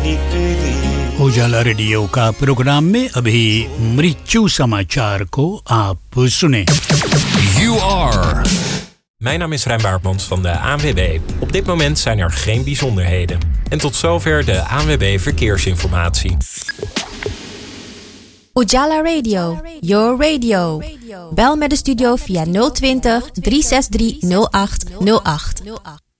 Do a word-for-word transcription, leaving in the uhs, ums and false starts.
उजाला रेडियो का प्रोग्राम में अभी मृत्यु समाचार को आप सुने. You are. Mijn naam is Rijn Baartmans van de A N W B. Op dit moment zijn er geen bijzonderheden. En tot zover de A N W B verkeersinformatie. Ujala Radio, your radio. Bel met de studio via nul twintig, drie zes drie, nul acht nul acht.